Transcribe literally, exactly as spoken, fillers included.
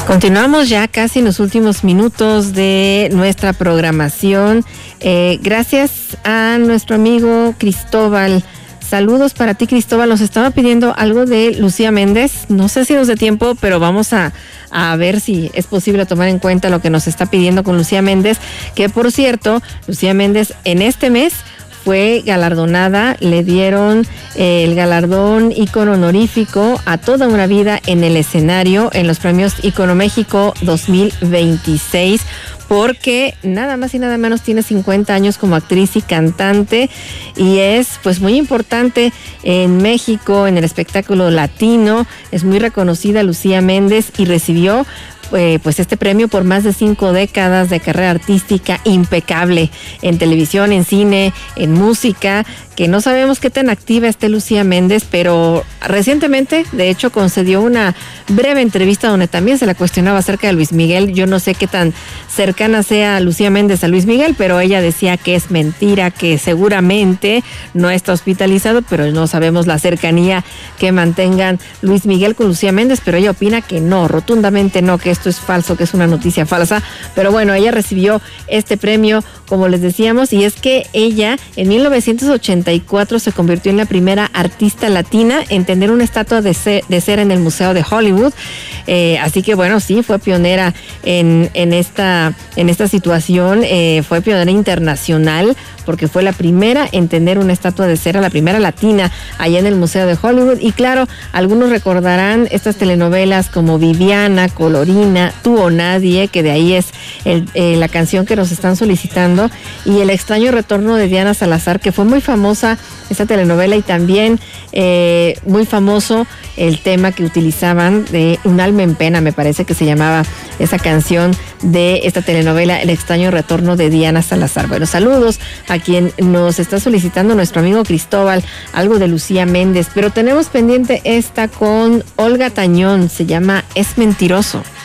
Continuamos ya casi en los últimos minutos de nuestra programación. Eh, gracias a nuestro amigo Cristóbal. Saludos para ti, Cristóbal. Nos estaba pidiendo algo de Lucía Méndez. No sé si nos dé tiempo, pero vamos a, a ver si es posible tomar en cuenta lo que nos está pidiendo con Lucía Méndez. Que por cierto, Lucía Méndez en este mes fue galardonada, le dieron eh, el galardón ícono honorífico a toda una vida en el escenario en los premios Ícono México dos mil veintiséis, porque nada más y nada menos tiene cincuenta años como actriz y cantante y es pues muy importante en México, en el espectáculo latino. Es muy reconocida Lucía Méndez y recibió Eh, pues este premio por más de cinco décadas de carrera artística impecable en televisión, en cine, en música, que no sabemos qué tan activa esté Lucía Méndez, pero recientemente, de hecho, concedió una breve entrevista donde también se la cuestionaba acerca de Luis Miguel. Yo no sé qué tan cercana sea Lucía Méndez a Luis Miguel, pero ella decía que es mentira, que seguramente no está hospitalizado, pero no sabemos la cercanía que mantengan Luis Miguel con Lucía Méndez, pero ella opina que no, rotundamente no, que esto es falso, que es una noticia falsa. Pero bueno, ella recibió este premio, como les decíamos, y es que ella en mil novecientos ochenta y cuatro se convirtió en la primera artista latina en tener una estatua de, ce- de cera en el Museo de Hollywood. Eh, así que bueno, sí, fue pionera en, en, esta, en esta situación, eh, fue pionera internacional, porque fue la primera en tener una estatua de cera, la primera latina allá en el Museo de Hollywood. Y claro, algunos recordarán estas telenovelas como Viviana, Colorina, Tú o Nadie, que de ahí es el, eh, la canción que nos están solicitando, y El extraño retorno de Diana Salazar, que fue muy famosa esta telenovela, y también eh, muy famoso el tema que utilizaban de Un alma en pena, me parece que se llamaba esa canción de esta telenovela, El extraño retorno de Diana Salazar. Bueno, saludos a quien nos está solicitando nuestro amigo Cristóbal, algo de Lucía Méndez, pero tenemos pendiente esta con Olga Tañón, se llama Es mentiroso.